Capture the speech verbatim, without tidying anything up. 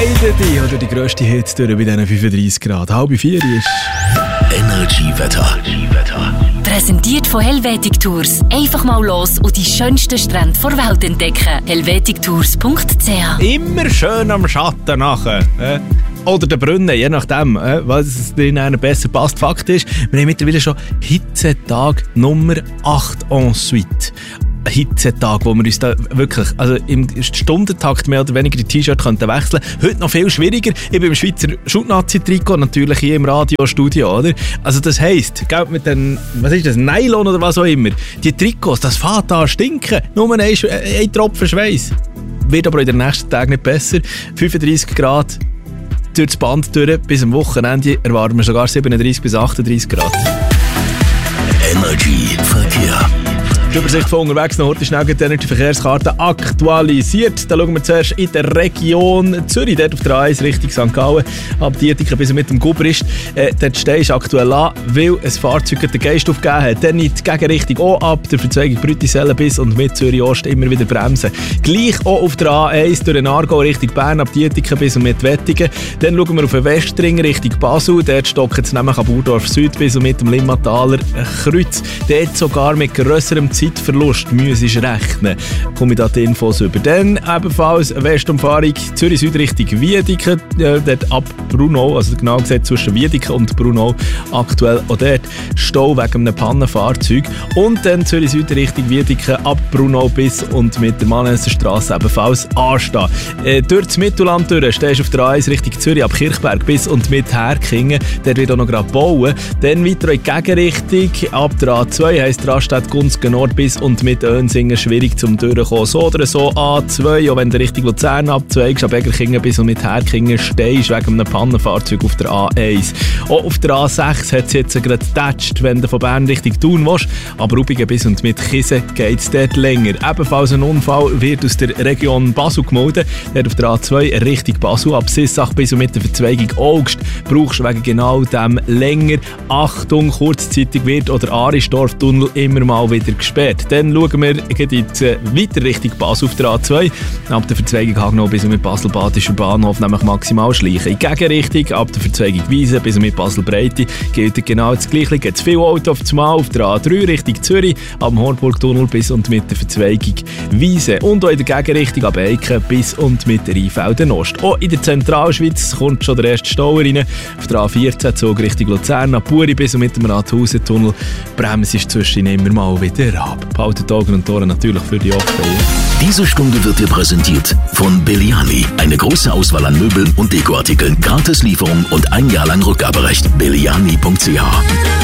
Leiden dich oder die grösste Hitze durch bei diesen fünfunddreissig Grad. Halb vier ist Energiewetter. Präsentiert von Helvetic Tours. Einfach mal los und die schönsten Strände der Welt entdecken. helvetic tours punkt c h. immer schön am Schatten nachher. Äh? Oder den Brunnen, je nachdem, äh, was ihnen besser passt. Fakt ist, wir haben mittlerweile schon Hitzetag Nummer acht en suite. Hitzetag, wo wir uns da wirklich, also im Stundentakt mehr oder weniger die T-Shirt könnten wechseln. Heute noch viel schwieriger. Ich bin im Schweizer Schutnazi-Trikot, natürlich hier im Radiostudio, oder? Also das heisst, mit den, was ist das, Nylon oder was auch immer, die Trikots, das fängt an stinken. Nur ein, ein Tropfen Schweiß. Wird aber in den nächsten Tagen nicht besser. fünfunddreissig Grad durch das Band durch. Bis am Wochenende erwarten wir sogar siebenunddreissig bis achtunddreissig Grad. Energy Verkehr. Die Übersicht von unterwegs noch heute schnell die Energy-Verkehrskarte aktualisiert. Da schauen wir zuerst in der Region Zürich, dort auf der A eins Richtung Sankt Gallen, ab Dietike bis mit dem Gubrist. Äh, dort stehst du aktuell an, weil ein Fahrzeug den Geist aufgegeben hat. Dann in die Gegenrichtung auch ab, der Verzweigung Brütisellen bis und mit Zürich Ost immer wieder bremsen. Gleich auch auf der A eins durch den Aargau Richtung Bern, ab Dietike bis und mit Wettingen. Dann schauen wir auf den Westring Richtung Basel. Dort stocken es nämlich ab Urdorf Süd bis und mit dem Limmataler Kreuz. Dort sogar mit grösserem Zeitverlust müsstest du rechnen. Komme ich da die Infos über. Dann ebenfalls Westumfahrung Zürich Süd Richtung Wiedeke, äh, dort ab Brunau, also genau gesagt zwischen Wiedeke und Brunau aktuell auch dort Stau wegen einem Pannenfahrzeug. Und dann Zürich Süd Richtung Wiedeke ab Brunau bis und mit der Mannesserstrasse ebenfalls anstehen. Äh, durch das Mittelland durch stehst du auf der A eins Richtung Zürich ab Kirchberg bis und mit Herkingen. Der wird auch noch gerade bauen. Dann weiter in die Gegenrichtung ab der A zwei heisst Raststätte-Gunzgen Nord bis und mit Önsingen schwierig zum Durchkommen. So oder so A zwei, auch wenn du Richtung Luzern abzweigst, ab Egerkingen bis und mit Herkingen stehst wegen einem Pannenfahrzeug auf der A eins. Auch auf der A sechs hat es jetzt gerade getatscht, wenn du von Bern Richtung Thun willst, aber Rubigen bis und mit Kisen geht es dort länger. Ebenfalls ein Unfall wird aus der Region Basel gemeldet. Dort auf der A zwei Richtung Basel ab Sissach bis und mit der Verzweigung Augst brauchst du wegen genau dem länger. Achtung, kurzzeitig wird oder Arisdorf-Tunnel immer mal wieder gesperrt. Dann schauen wir jetzt weiter Richtung Basel auf der A zwei. Ab der Verzweigung Hagnau bis mit Basel-Badischer Bahnhof nämlich maximal schleichen. In Gegenrichtung ab der Verzweigung Wiese bis mit Basel-Breite gilt genau das Gleiche. Gibt es viele Autos auf das Mal auf der A drei Richtung Zürich, am Hornburg-Tunnel bis und mit der Verzweigung Wiese. Und auch in der Gegenrichtung ab Eiken bis und mit der Rheinfelden Ost. Auch in der Zentralschweiz kommt schon der erste Stau rein. Auf der A vierzehn Zug Richtung Luzern, ab Buri bis und mit dem Rathausen-Tunnel. Bremse ist zwischen immer mal wieder ab. Behaltet die Augen und Ohren natürlich für die offen. Diese Stunde wird dir präsentiert von Belliani. Eine große Auswahl an Möbeln und Dekoartikeln. Gratis Lieferung und ein Jahr lang Rückgaberecht. belliani punkt c h